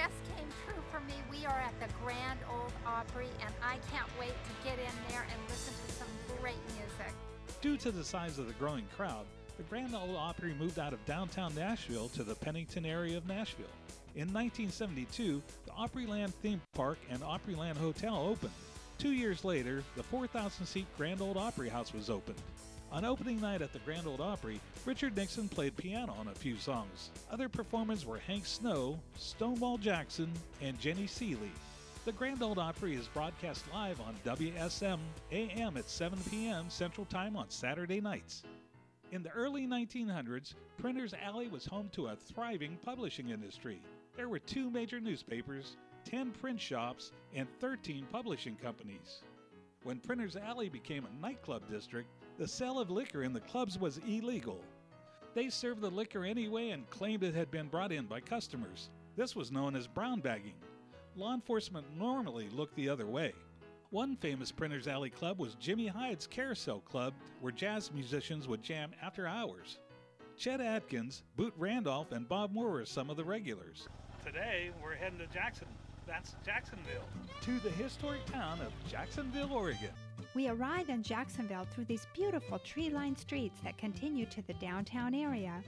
just came true for me. We are at the Grand Ole Opry, and I can't wait to get in there and listen to some great music. Due to the size of the growing crowd, the Grand Ole Opry moved out of downtown Nashville to the Pennington area of Nashville. In 1972, the Opryland theme park and Opryland Hotel opened. 2 years later, the 4,000-seat Grand Ole Opry House was opened. On opening night at the Grand Ole Opry, Richard Nixon played piano on a few songs. Other performers were Hank Snow, Stonewall Jackson, and Jenny Seeley. The Grand Ole Opry is broadcast live on WSM AM at 7 p.m. Central Time on Saturday nights. In the early 1900s, Printers Alley was home to a thriving publishing industry. There were 2 major newspapers, 10 print shops, and 13 publishing companies. When Printers Alley became a nightclub district, the sale of liquor in the clubs was illegal. They served the liquor anyway and claimed it had been brought in by customers. This was known as brown bagging. Law enforcement normally looked the other way. One famous Printers Alley club was Jimmy Hyde's Carousel Club, where jazz musicians would jam after hours. Chet Atkins, Boot Randolph, and Bob Moore were some of the regulars. Today, we're heading to Jacksonville, to the historic town of Jacksonville, Oregon. We arrive in Jacksonville through these beautiful tree-lined streets that continue to the downtown area.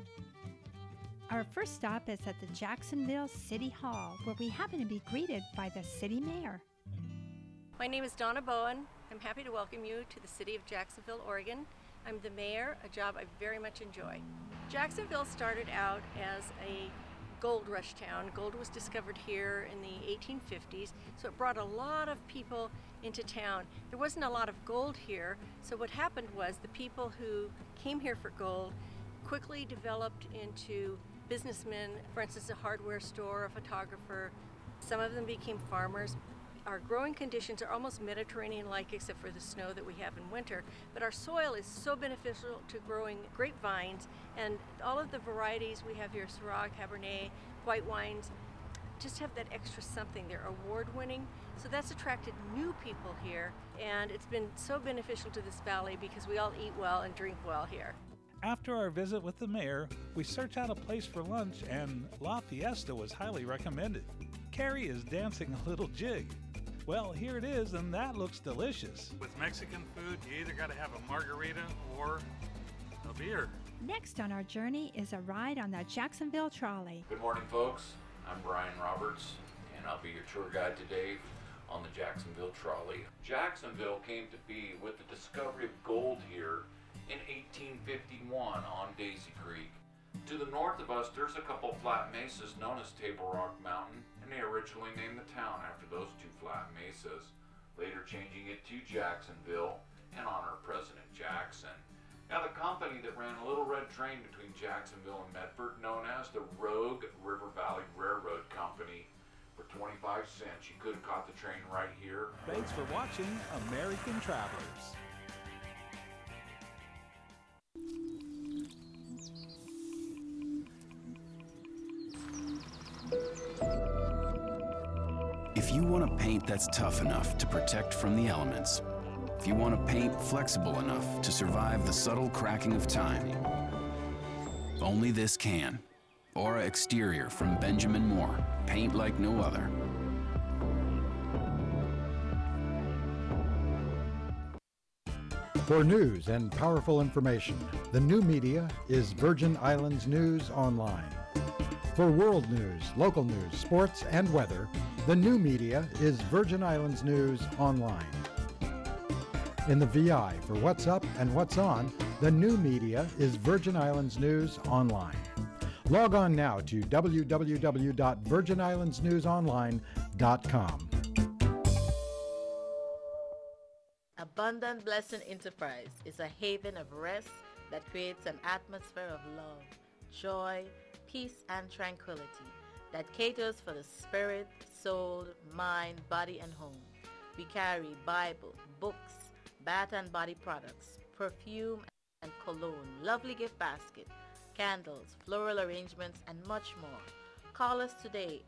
Our first stop is at the Jacksonville City Hall, where we happen to be greeted by the city mayor. My name is Donna Bowen. I'm happy to welcome you to the city of Jacksonville, Oregon. I'm the mayor, a job I very much enjoy. Jacksonville started out as a gold rush town. Gold was discovered here in the 1850s, so it brought a lot of people into town. There wasn't a lot of gold here, so what happened was the people who came here for gold quickly developed into businessmen, for instance, a hardware store, a photographer. Some of them became farmers. Our growing conditions are almost Mediterranean-like except for the snow that we have in winter, but our soil is so beneficial to growing grapevines, and all of the varieties we have here, Syrah, Cabernet, white wines, just have that extra something. They're award-winning, so that's attracted new people here, and it's been so beneficial to this valley because we all eat well and drink well here. After our visit with the mayor, we searched out a place for lunch, and La Fiesta was highly recommended. Carrie is dancing a little jig. Well, here it is, and that looks delicious. With Mexican food, you either got to have a margarita or a beer. Next on our journey is a ride on the Jacksonville Trolley. Good morning, folks. I'm Brian Roberts, and I'll be your tour guide today on the Jacksonville Trolley. Jacksonville came to be with the discovery of gold here in 1851 on Daisy Creek. To the north of us, there's a couple flat mesas known as Table Rock Mountain, and they originally named the town after those 2 flat mesas, later changing it to Jacksonville in honor of President Jackson. Now, the company that ran a little red train between Jacksonville and Medford, known as the Rogue River Valley Railroad Company, for 25 cents, you could have caught the train right here. Thanks for watching American Travelers. If you want a paint that's tough enough to protect from the elements, if you want a paint flexible enough to survive the subtle cracking of time, only this can. Aura Exterior from Benjamin Moore. Paint like no other. For news and powerful information, the new media is Virgin Islands News Online. For world news, local news, sports, and weather, the new media is Virgin Islands News Online. In the VI for what's up and what's on, the new media is Virgin Islands News Online. Log on now to www.virginislandsnewsonline.com. Abundant Blessing Enterprise is a haven of rest that creates an atmosphere of love, joy, peace, and tranquility that caters for the spirit, soul, mind, body, and home. We carry Bible, books, bath and body products, perfume and cologne, lovely gift basket, candles, floral arrangements, and much more. Call us today